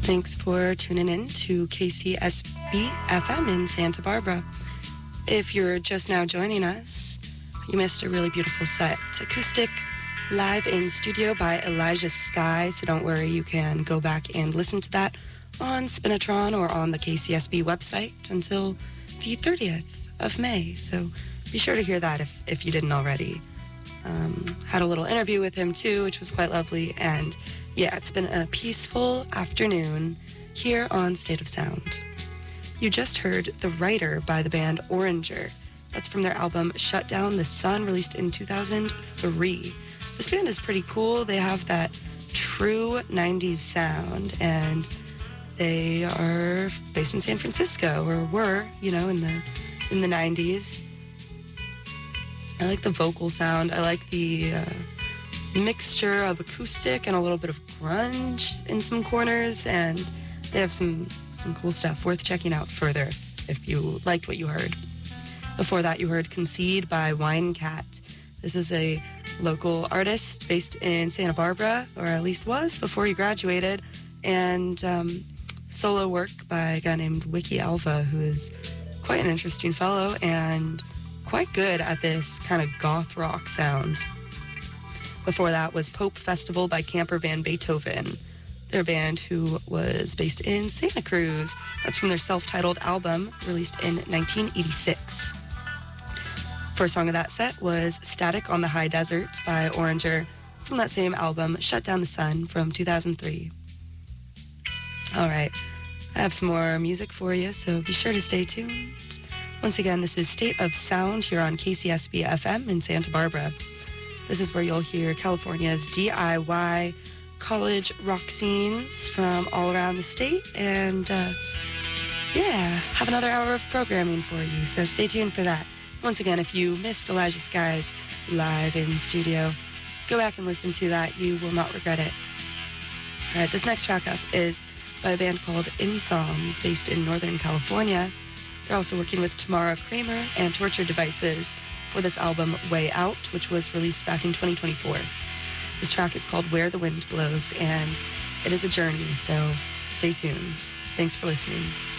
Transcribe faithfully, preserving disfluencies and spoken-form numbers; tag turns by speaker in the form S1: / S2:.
S1: Thanks for tuning in to K C S B F M in Santa Barbara. If you're just now joining us, you missed a really beautiful set. Acoustic, live in studio by Elijah Sky, so don't worry, you can go back and listen to that on Spinatron or on the K C S B website until the thirtieth of May, so be sure to hear that if, if you didn't already. Um, had a little interview with him too, which was quite lovely, and yeah, it's been a peaceful afternoon here on State of Sound. You just heard The Writer by the band Oranger. That's from their album Shut Down the Sun, released in two thousand three. This band is pretty cool. They have that true nineties sound, and they are based in San Francisco, or were, you know, in the in the nineties. I like the vocal sound. I like the uh, mixture of acoustic and a little bit of grunge in some corners, and they have some some cool stuff worth checking out further if you liked what you heard. Before that, you heard Concede by Wine Cat. This is a local artist based in Santa Barbara, or at least was before he graduated, and um, solo work by a guy named Wiki Alva, who is quite an interesting fellow and quite good at this kind of goth rock sound. Before that was Pope Festival by Camper Van Beethoven. Their band who was based in Santa Cruz. That's from their self-titled album released in nineteen eighty-six. First song of that set was Static on the High Desert by Oranger from that same album, Shut Down the Sun, from two thousand three. All right, I have some more music for you, so be sure to stay tuned. Once again, this is State of Sound here on K C S B F M in Santa Barbara. This is where you'll hear California's D I Y college rock scenes from all around the state, and uh, yeah, have another hour of programming for you, so stay tuned for that. Once again, if you missed Elijah Sky's live in studio, go back and listen to that. You will not regret it. All right, this next track up is by a band called Insomms, based in Northern California. They're also working with Tamara Kramer and Torture Devices for this album, Way Out, which was released back in twenty twenty-four. This track is called Where the Wind Blows, and it is a journey, so stay tuned. Thanks for listening.